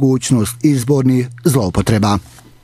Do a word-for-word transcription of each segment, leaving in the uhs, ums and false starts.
mogućnost izbornih zloupotreba.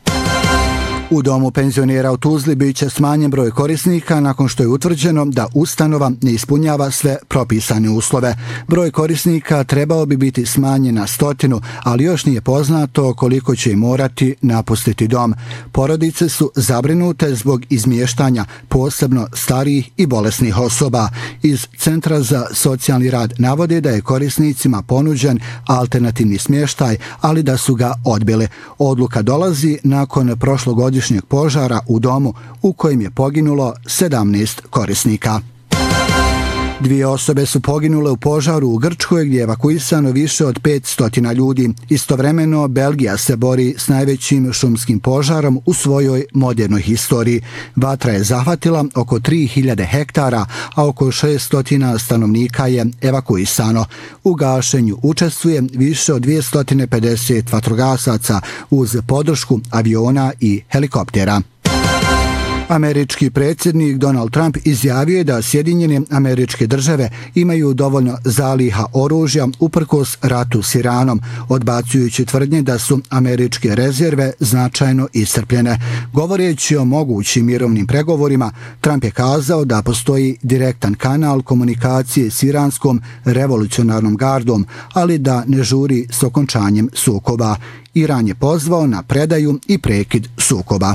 U domu penzionera u Tuzli bit će smanjen broj korisnika nakon što je utvrđeno da ustanova ne ispunjava sve propisane uslove. Broj korisnika trebao bi biti smanjen na stotinu, ali još nije poznato koliko će im morati napustiti dom. Porodice su zabrinute zbog izmještanja, posebno starijih i bolesnih osoba. Iz Centra za socijalni rad navode da je korisnicima ponuđen alternativni smještaj, ali da su ga odbili. Odluka dolazi nakon prošlogodišnjeg požara u domu u kojem je poginulo sedamnaest korisnika. Dvije osobe su poginule u požaru u Grčkoj gdje je evakuisano više od petsto ljudi. Istovremeno, Belgija se bori s najvećim šumskim požarom u svojoj modernoj historiji. Vatra je zahvatila oko tri hiljade hektara, a oko šesto stanovnika je evakuisano. U gašenju učestvuje više od dvjesto pedeset vatrogasaca uz podršku aviona i helikoptera. Američki predsjednik Donald Trump izjavio je da Sjedinjene Američke Države imaju dovoljno zaliha oružja uprkos ratu s Iranom, odbacujući tvrdnje da su američke rezerve značajno iscrpljene. Govoreći o mogućim mirovnim pregovorima, Trump je kazao da postoji direktan kanal komunikacije s iranskom revolucionarnom gardom, ali da ne žuri s okončanjem sukoba. Iran je pozvao na predaju i prekid sukoba.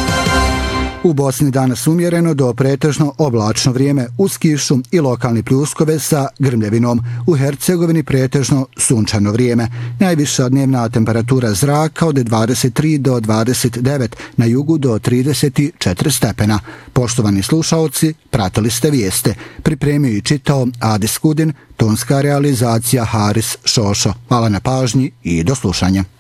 U Bosni danas umjereno do pretežno oblačno vrijeme uz kišu i lokalni pljuskove sa grmljevinom. U Hercegovini pretežno sunčano vrijeme. Najviša dnevna temperatura zraka od dvadeset tri do dvadeset devet, na jugu do trideset četiri stepena. Poštovani slušaoci, pratili ste vijeste. Pripremio i čitao Adis Kudin, tonska realizacija Haris Šošo. Hvala na pažnji i do slušanja.